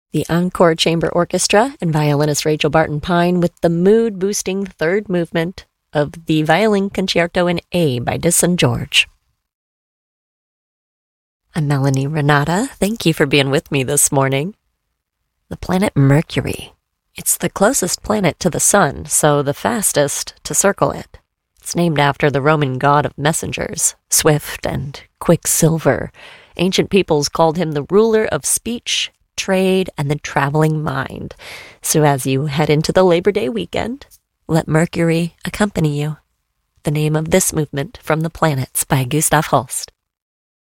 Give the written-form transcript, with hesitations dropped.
The Encore Chamber Orchestra and violinist Rachel Barton Pine with the mood-boosting third movement of the Violin Concerto in A by Disson George. I'm Melanie Renata. Thank you for being with me this morning. The planet Mercury. It's the closest planet to the sun, so the fastest to circle it. It's named after the Roman god of messengers, swift and quicksilver. Ancient peoples called him the ruler of speech, trade, and the traveling mind. So as you head into the Labor Day weekend, let Mercury accompany you. The name of this movement from the Planets by Gustav Holst.